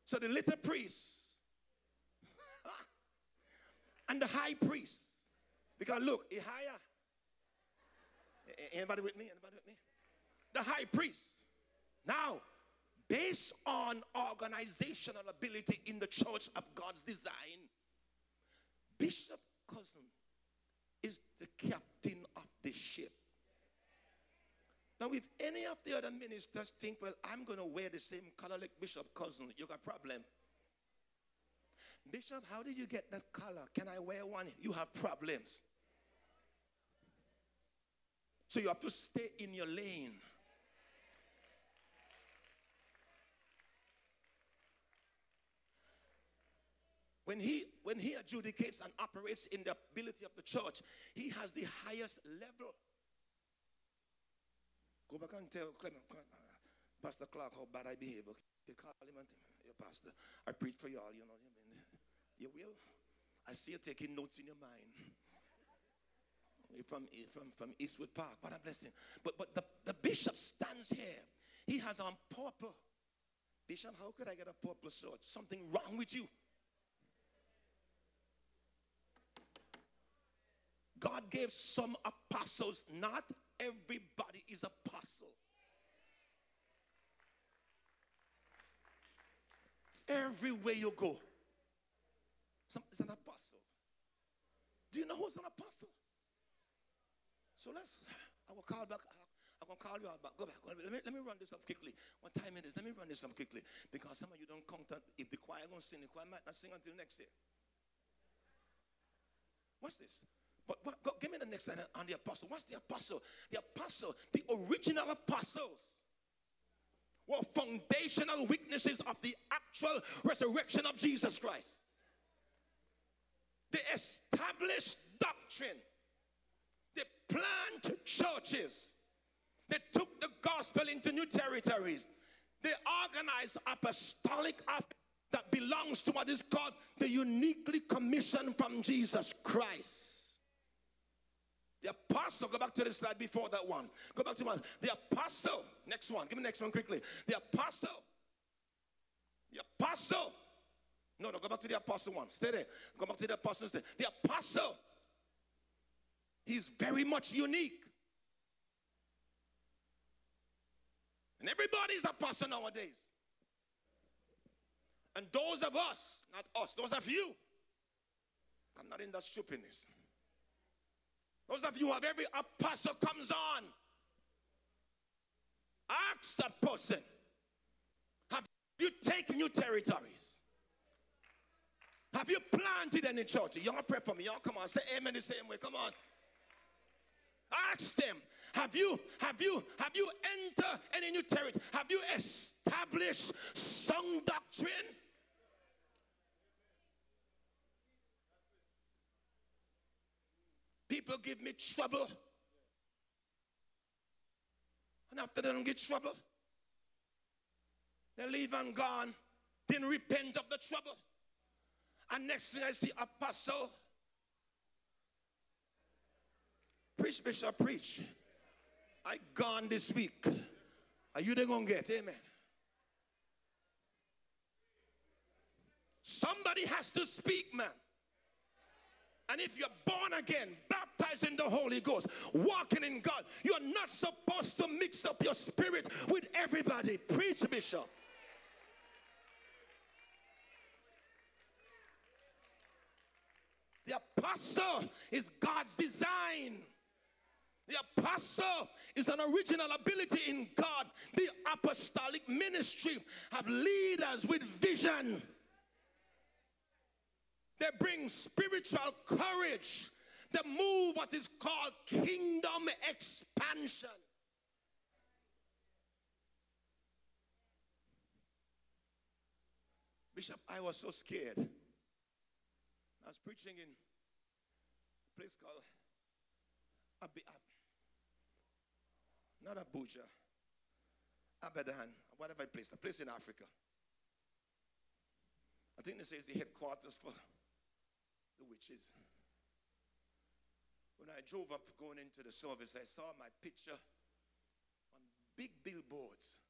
So the little priest and the high priest, because look, he higher. Anybody with me? Anybody with me? The high priest. Now, based on organizational ability in the church of God's design, Bishop Cousin is the captain of the ship. Now, if any of the other ministers think, well, I'm going to wear the same color like Bishop Cousin, you got a problem. Bishop, how did you get that color? Can I wear one? You have problems. So you have to stay in your lane. When he adjudicates and operates in the ability of the church, he has the highest level. Go back and tell Clement, Pastor Clark, how bad I behave. Okay, call him and tell him, your pastor, I preach for y'all, you know. You will. I see you taking notes in your mind. From Eastwood Park. What a blessing. But the bishop stands here. He has on purple. Bishop, how could I get a purple sword? Something wrong with you. God gave some apostles. Not everybody is apostle. Everywhere you go, is an apostle. Do you know who's an apostle? So I will call back. I'm going to call you all back. Go back. Let me run this up quickly. What time it is? Let me run this up quickly. Because some of you don't count. If the choir going to sing, the choir might not sing until next year. Watch this. But give me the next line on the apostle. What's the apostle? The apostle, the original apostles were foundational witnesses of the actual resurrection of Jesus Christ. They established doctrine. They planted churches. They took the gospel into new territories. They organized apostolic office that belongs to what is called the uniquely commissioned from Jesus Christ. The apostle, go back to the slide before that one. Go back to one. The apostle, next one. Give me the next one quickly. The apostle. No, go back to the apostle one. Stay there. Go back to the apostle. Stay. The apostle. He's very much unique. And everybody's apostle nowadays. And those of us, not us, those of you, I'm not in that stupidness. Those of you who have every apostle comes on, ask that person, have you taken new territories? Have you planted any church? Y'all pray for me. Y'all come on, say amen the same way. Come on. Ask them, have you entered any new territory? Have you established sound doctrine? People give me trouble. And after they don't get trouble, they leave and gone. Didn't repent of the trouble. And next thing I see, apostle. Preach, Bishop, preach. I gone this week. Are you they gonna get? Amen. Somebody has to speak, man. And if you're born again, baptized in the Holy Ghost, walking in God, you're not supposed to mix up your spirit with everybody. Preach, Bishop. The apostle is God's design. The apostle is an original ability in God. The apostolic ministry have leaders with vision. They bring spiritual courage. They move what is called kingdom expansion. Bishop, I was so scared. I was preaching in a place called not Abuja, Abadan, whatever place, a place in Africa. I think they say it's the headquarters for the witches. When I drove up going into the service, I saw my picture on big billboards.